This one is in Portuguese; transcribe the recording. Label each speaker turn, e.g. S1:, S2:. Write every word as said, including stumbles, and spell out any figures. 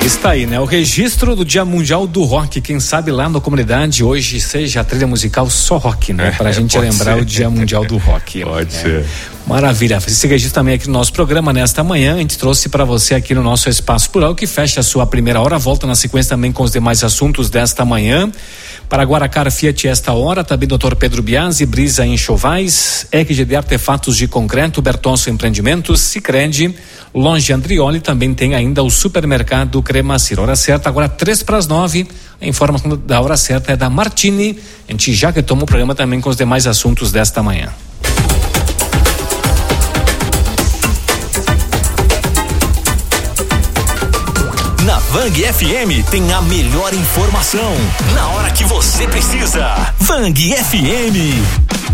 S1: Está aí, né? O registro do Dia Mundial do Rock. Quem sabe lá na comunidade hoje seja a trilha musical só rock, né? É, pra gente lembrar ser. O Dia Mundial do Rock.
S2: Pode
S1: é.
S2: ser.
S1: Maravilha. Esse registro também aqui no nosso programa nesta manhã. A gente trouxe para você aqui no nosso Espaço Plural, que fecha a sua primeira hora. Volta na sequência também com os demais assuntos desta manhã. Para Guaracara Fiat esta hora, também doutor Pedro Biasi, Brisa Enxovais, E Q G D Artefatos de Concreto, Bertonso Empreendimentos, Sicredi, Longe Andrioli, também tem ainda o supermercado Cremacir. Hora certa, agora três para as nove. A informação da hora certa é da Martini. A gente já retoma o programa também com os demais assuntos desta manhã.
S3: Na Vang F M tem a melhor informação na hora que você precisa. Vang F M.